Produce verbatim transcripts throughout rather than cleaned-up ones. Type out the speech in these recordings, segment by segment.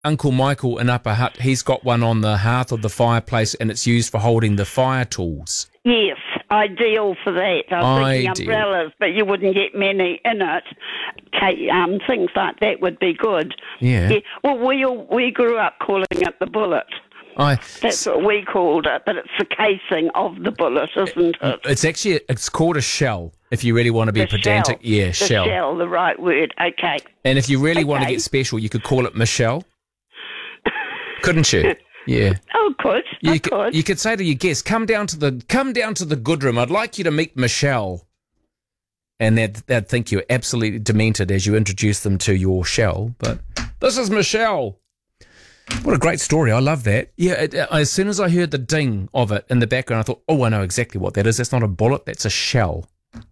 Uncle Michael in Upper Hutt, he's got one on the hearth of the fireplace, and it's used for holding the fire tools. Yes, ideal for that. I was thinking Ideal. umbrellas, but you wouldn't get many in it. Okay, um, things like that would be good. Yeah. yeah. Well, we all, we grew up calling it the bullet. I, That's what we called it, but it's the casing of the bullet, isn't it? It's actually, it's called a shell, if you really want to be The pedantic. shell. Yeah, the shell. shell, the right word. Okay. And if you really want to Okay. get special, you could call it Michelle. Couldn't you? Yeah. Oh, good. You I could, could. you could say to your guests, come down to the come down to the good room. I'd like you to meet Michelle. And they'd, they'd think you're absolutely demented as you introduce them to your shell. But this is Michelle. What a great story. I love that. Yeah, it, uh, as soon as I heard the ding of it in the background, I thought, oh, I know exactly what that is. That's not a bullet, that's a shell.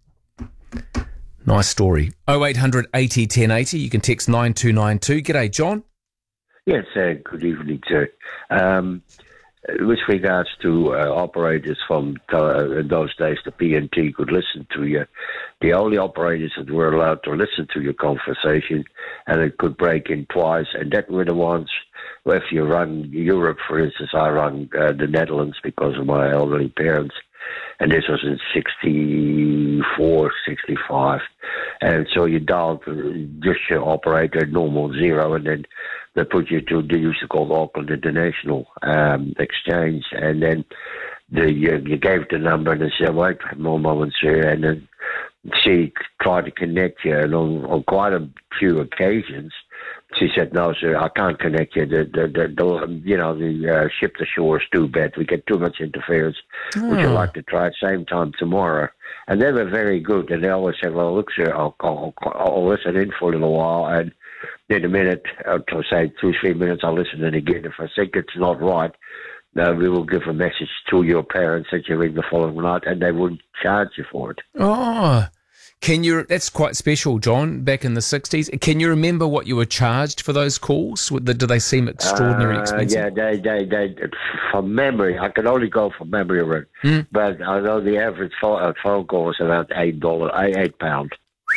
Nice story. oh eight hundred eighty ten eighty. You can text nine two nine two. G'day, John. Yes, uh, good evening, sir. Um, with regards to uh, operators from uh, in those days, the P N T could listen to you. The only operators that were allowed to listen to your conversation, and it could break in twice, and that were the ones. Well, if you run Europe, for instance, I run uh, the Netherlands because of my elderly parents, and this was in sixty-four, sixty-five. And so you dialed just your operator, normal zero, and then they put you to, they used to call the Auckland International um, Exchange, and then the, you, you gave the number, and they said, wait a moment, sir, and then she tried to connect you, and on, on quite a few occasions, she said, no, sir, I can't connect you. The, the, the, the you know, the uh, ship to shore is too bad. We get too much interference. Oh. Would you like to try same time tomorrow? And they were very good. And they always said, well, look, sir, I'll, I'll, I'll listen in for a little while. And in a minute, or say two, three minutes, I'll listen in again. If I think it's not right, uh, we will give a message to your parents that you ring the following night, and they wouldn't charge you for it. Oh, can you? That's quite special, John. Back in the sixties, can you remember what you were charged for those calls? Do they seem extraordinarily uh, expensive? Yeah, they, they, they. From memory, I can only go from memory, Rick. Hmm. But I know the average phone, uh, phone call is about eight dollars, eight, eight pound.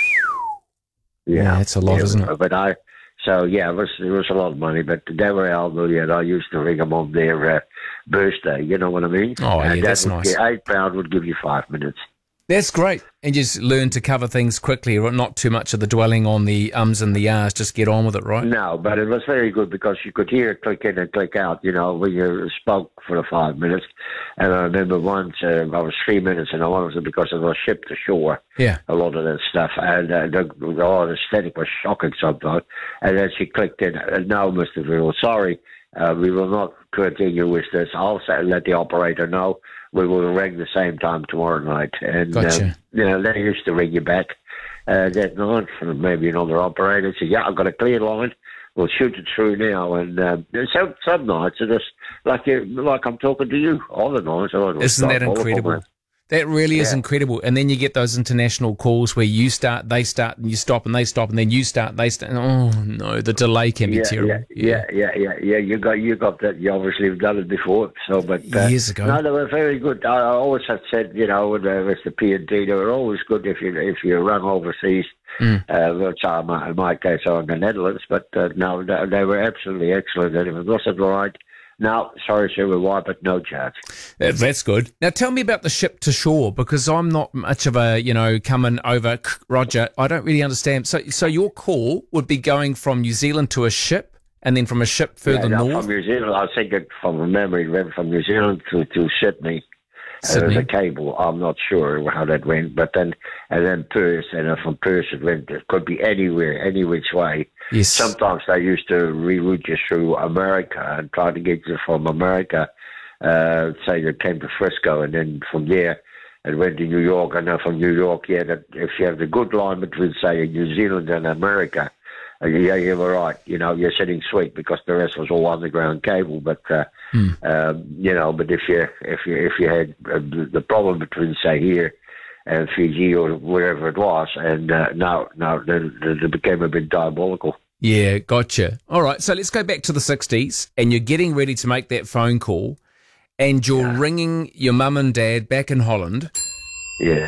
Yeah, that's a lot, yeah, isn't it? But I, so yeah, it was it was a lot of money. But they were elderly, and I used to ring them on their uh, birthday. You know what I mean? Oh, and yeah, that that's would nice. gi- Eight pound would give you five minutes. That's great. And just learn to cover things quickly, or not too much of the dwelling on the ums and the ahs. Just get on with it, right? No, but it was very good because you could hear it click in and click out, you know, when you spoke for the five minutes. And I remember once, uh, I was three minutes, and I wanted it because it was shipped to shore, Yeah. a lot of that stuff. And uh, the, oh, the aesthetic was shocking sometimes. And then she clicked in, uh, no, Mister Vill, sorry, uh, we will not continue with this. I'll say, let the operator know. We will ring the same time tomorrow night. And, Gotcha. uh, you know, they used to ring you back uh, that night from maybe another operator. Say, yeah, I've got a clear line. We'll shoot it through now. And uh, some, some nights are just like you, like I'm talking to you. Other nights, I don't know, Isn't that start incredible? telephone. That really is Yeah. incredible. And then you get those international calls where you start, they start, and you stop, and they stop, and then you start, they start. Oh no, the delay can be Yeah, terrible. yeah, yeah, yeah, yeah, yeah. You got, you got that. You obviously have done it before. So, but uh, Years ago. no, they were very good. I I always have said, you know, with, uh, with the P and T, they were always good if you if you run overseas. Mm. Uh, which I, in my case, are in the Netherlands. But uh, no, they, they were absolutely excellent. And if it wasn't right, no, sorry, sir, we wipe it, no charge. That- That's good. Now tell me about the ship to shore, because I'm not much of a, you know, coming over, Roger. I don't really understand. So, so your call would be going from New Zealand to a ship, and then from a ship further yeah, no, north. From New Zealand, I think it, from memory, it went from New Zealand to, to Sydney. Uh, there was Sydney. a cable. I'm not sure how that went, but then and then Perth, and then from Perth it went. It could be anywhere, any which way. Yes. Sometimes they used to reroute you through America and try to get you from America. Uh, say you came to Frisco, and then from there it went to New York, and then from New York, yeah, that if you have the good line between say New Zealand and America. Uh, yeah, you were right. You know, you're sitting sweet because the rest was all underground cable. But uh, Hmm. um, you know, but if you if you if you had uh, the the problem between say here and Fiji or wherever it was, and uh, now now then it became a bit diabolical. Yeah, gotcha. All right, so let's go back to the sixties, and you're getting ready to make that phone call, and you're Yeah. ringing your mum and dad back in Holland, Yeah,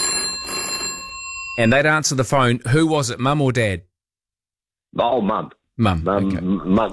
and they'd answer the phone. Who was it, mum or dad? oh, mum. Mum. Mum, Okay. mum,